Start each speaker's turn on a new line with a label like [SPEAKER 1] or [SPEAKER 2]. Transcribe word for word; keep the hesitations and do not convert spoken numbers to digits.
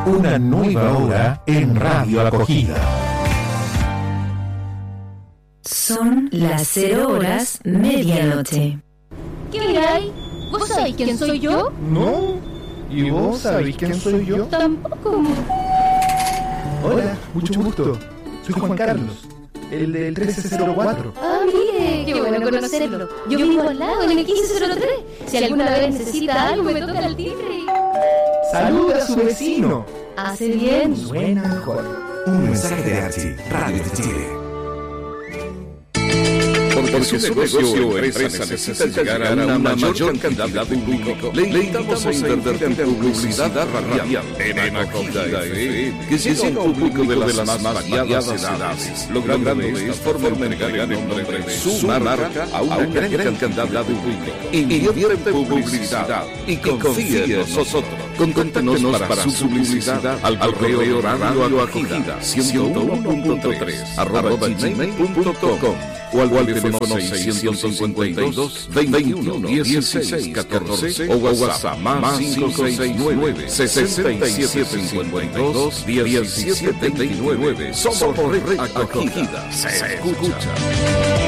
[SPEAKER 1] Una nueva hora en Radio Acogida.
[SPEAKER 2] Son las cero horas medianoche.
[SPEAKER 3] ¿Qué hay? ¿Vos sabés quién soy yo?
[SPEAKER 4] No. ¿Y vos sabés quién soy yo?
[SPEAKER 3] Tampoco.
[SPEAKER 4] Hola, mucho gusto. Soy Juan Carlos, el del trece cero cuatro.
[SPEAKER 3] Ah, mire, qué bueno conocerlo. Yo vivo al lado, en el quince cero tres. Si alguna vez necesita algo, me toca el timbre.
[SPEAKER 4] Saluda a su vecino.
[SPEAKER 3] Hace bien.
[SPEAKER 4] Suena mejor.
[SPEAKER 1] Un mensaje de Archie, Radio de Chile.
[SPEAKER 5] Porque su negocio o empresa necesita llegar a una mayor cantidad de público, le invitamos a invertir en publicidad radial en Acogida F M, que llega a un público de las más variadas edades, logrando de esta forma entregar el nombre de su marca a una gran cantidad de público. Invierte en publicidad y confíe en nosotros. Contáctenos para su publicidad al correo Radio Acogida ciento uno punto tres arroba gmail punto com o al teléfono seiscientos cincuenta y dos, veintiuno, dieciséis, catorce o WhatsApp más cinco seis nueve, sesenta y siete cincuenta y dos, diecisiete veintinueve. Somos Red Acogida. Se escucha.